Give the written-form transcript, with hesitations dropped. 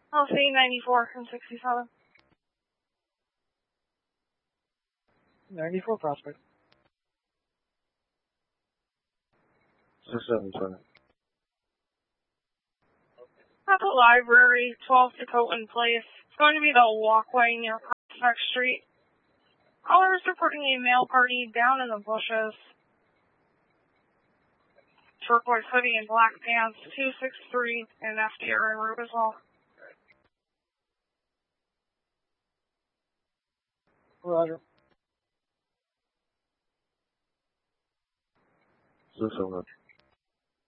I'll see 94 and 67. 94 Prospect. 6-7-20. At the library, 12 Dakotan Place. It's going to be the walkway near Prospect Street. Caller is reporting a male party down in the bushes. Turquoise hoodie and black pants, 263 in FDR and Rubisol. Roger. 6-7.